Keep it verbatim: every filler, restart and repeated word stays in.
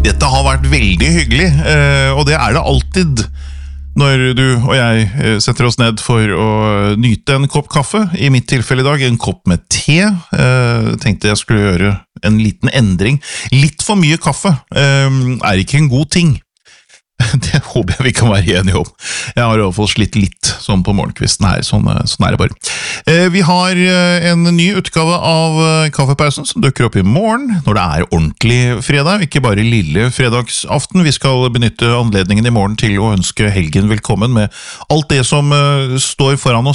Dette har vært veldig hyggelig, og det er det alltid når du og jeg setter oss ned for å nyte en kopp kaffe. I mitt tilfelle i dag en kopp med te. Jeg tenkte jeg skulle gjøre en liten endring. Litt for mye kaffe er ikke en god ting. Det håper jeg vi kan være enige om. Jeg har i hvert fall slitt litt sånn på morgenkvisten her, sånn, sånn er det bare. Eh, vi har en ny utgave av Kaffepausen som dukker opp i morgen, når det er ordentlig fredag, ikke bare lille fredagsaften. Vi skal benytte anledningen i morgen til å ønske helgen velkommen med alt det som uh, står foran oss.